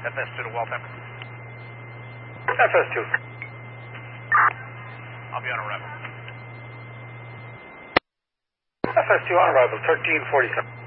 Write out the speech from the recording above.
FS2 to Waltham. FS2. I'll be on arrival. FS2 on arrival, 1347.